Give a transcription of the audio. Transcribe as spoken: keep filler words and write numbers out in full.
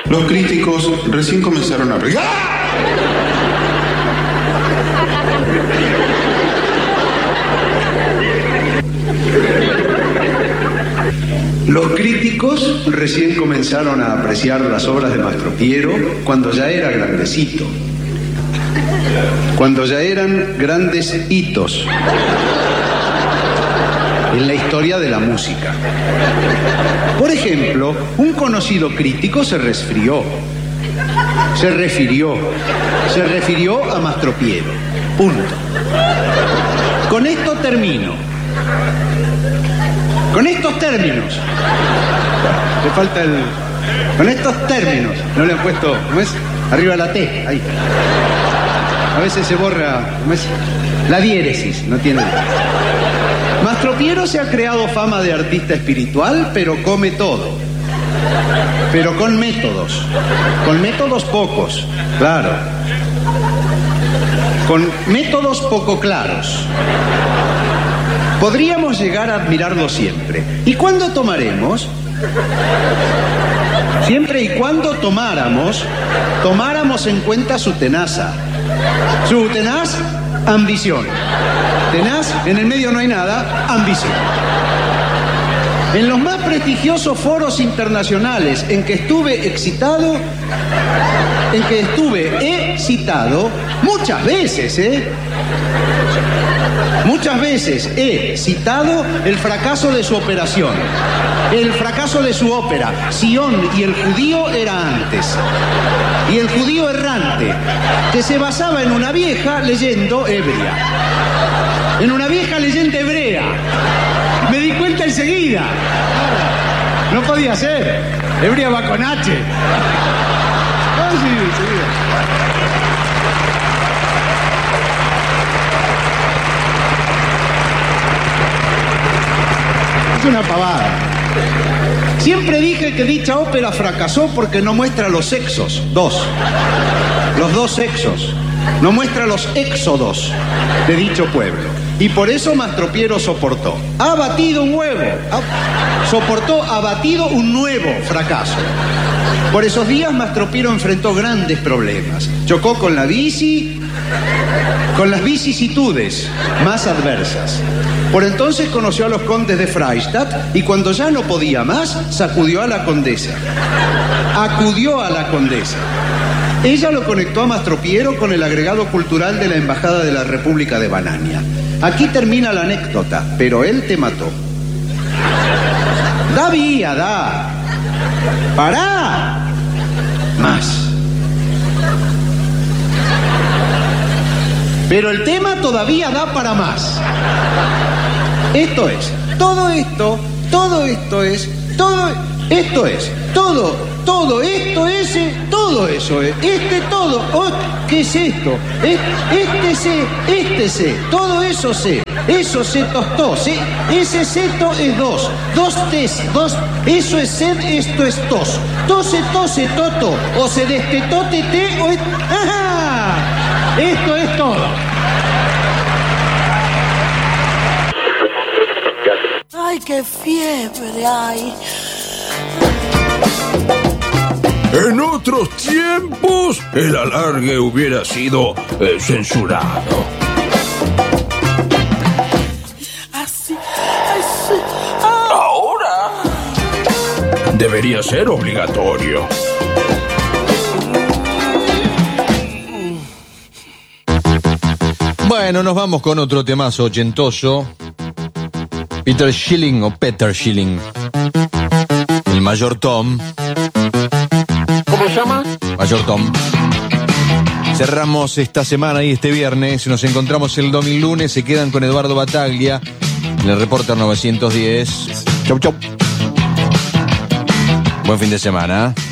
Los críticos recién comenzaron a... ¡Ah! Los críticos recién comenzaron a apreciar las obras de Mastropiero cuando ya era grandecito, cuando ya eran grandes hitos en la historia de la música. Por ejemplo, un conocido crítico se resfrió, se refirió, se refirió a Mastropiero. Punto. Con esto termino. Con estos términos. Le falta el... Con estos términos. No le han puesto... ¿Cómo es? Arriba la T. Ahí. A veces se borra... ¿Cómo es? La diéresis. No tiene... Mastropiero se ha creado fama de artista espiritual, pero come todo. Pero con métodos. Con métodos pocos. Claro. Con métodos poco claros. Podríamos llegar a admirarlo siempre. ¿Y cuándo tomaremos? Siempre y cuando tomáramos, tomáramos en cuenta su tenaza. Su tenaz ambición. Tenaz, en el medio no hay nada, ambición. En los más prestigiosos foros internacionales en que estuve excitado, en que estuve excitado, muchas veces, ¿eh? Muchas veces he citado el fracaso de su operación, el fracaso de su ópera. Sion y el judío era antes. Y el judío errante, que se basaba en una vieja leyendo hebrea. En una vieja leyenda hebrea. Me di cuenta enseguida. No podía ser. Hebrea va con H. Ah, sí, enseguida. Es una pavada. Siempre dije que dicha ópera fracasó porque no muestra los sexos. Dos. Los dos sexos. No muestra los éxodos de dicho pueblo. Y por eso Mastropiero soportó. Ha batido un huevo. Ha... Soportó, ha batido un nuevo fracaso. Por esos días Mastropiero enfrentó grandes problemas. Chocó con la bici, con las vicisitudes más adversas. Por entonces conoció a los condes de Freistadt y cuando ya no podía más, sacudió a la condesa. Acudió a la condesa. Ella lo conectó a Mastropiero con el agregado cultural de la Embajada de la República de Banania. Aquí termina la anécdota, pero él te mató. Da vía, da. Pará. Más. Pero el tema todavía da para más. Esto es, todo esto, todo esto es, todo, esto es, todo, todo esto es, todo eso es, este todo, oh, ¿qué es esto? Este sé, este sé, todo eso sé, eso se tostó, ¿sí? Ese seto es dos, dos tes, dos, eso es sed, esto es tos, tose, tose, toto, o se destetó, tete, o es, ¡ajá! Esto es todo. ¡Ay, qué fiebre hay! En otros tiempos, el alargue hubiera sido eh, censurado. Así, así. Ah. Ahora debería ser obligatorio. Bueno, nos vamos con otro temazo ochentoso. Peter Schilling o Peter Schilling. El Mayor Tom. ¿Cómo se llama? Mayor Tom. Cerramos esta semana y este viernes. Nos encontramos el domingo lunes. Se quedan con Eduardo Bataglia en el Reporter novecientos diez. Chau, chau. Buen fin de semana.